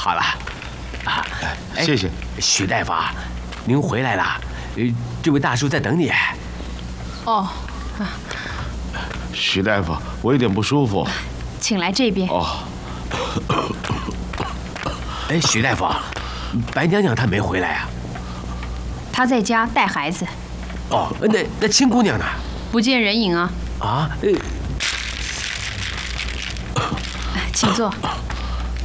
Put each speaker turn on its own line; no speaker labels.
好了。啊，
谢谢
许大夫啊，您回来了，这位大叔在等你。
哦，
许大夫，我有点不舒服。
请来这边。
哦。
哎，许大夫，白娘娘她没回来啊？
她在家带孩子。
哦，那青姑娘呢？
不见人影啊。
啊？
请坐。